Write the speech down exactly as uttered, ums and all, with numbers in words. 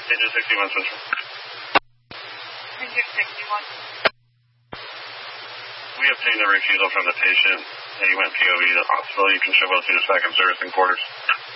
Agent sixty-one Central. Agent sixty-one. We obtained a refusal from the patient. He went P O V to the hospital. You can show up to your second service in quarters.